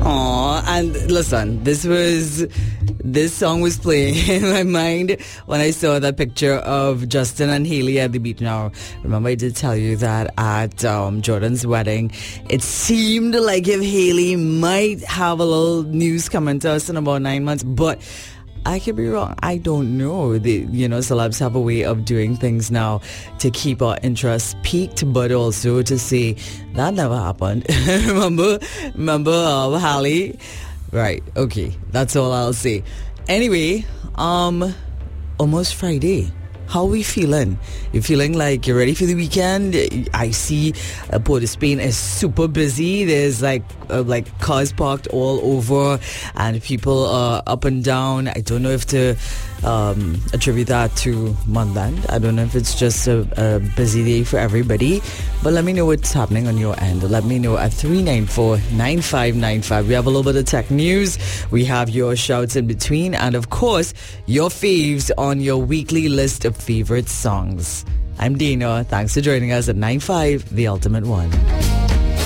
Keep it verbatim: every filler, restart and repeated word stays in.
Aw, and listen, this was this song was playing in my mind when I saw that picture of Justin and Hailey at the beach. Now, remember I did tell you that at um, Jordan's wedding, it seemed like if Hailey might have a little news coming to us in about nine months, but I could be wrong. I don't know. The you know celebs have a way of doing things now to keep our interest peaked, but also to say that never happened. remember, remember uh, Hallie? Right. Okay. That's all I'll say. Anyway, um, almost Friday. How are we feeling? You feeling like you're ready for the weekend? I see uh, Port of Spain is super busy. There's like uh, like cars parked all over and people are up and down. I don't know if to um, attribute that to Monland. I don't know if it's just a, a busy day for everybody. But let me know what's happening on your end. Let me know at three nine four, nine five nine five. We have a little bit of tech news. We have your shouts in between. And of course, your faves on your weekly list of favorite songs. I'm Dina. Thanks for joining us at nine five, The Ultimate One.